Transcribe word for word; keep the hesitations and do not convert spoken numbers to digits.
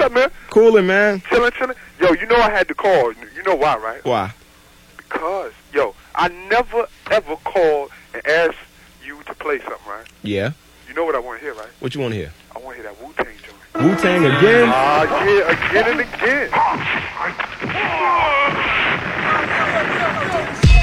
up, man? Cooling, man. Chilling, chilling. Yo, you know I had to call. You know why, right? Why? Because, yo, I never, ever called and asked you to play something, right? Yeah. You know what I want to hear, right? What you want to hear? I want to hear that Wu-Tang joint. Wu-Tang again? Ah, uh, yeah, again and again.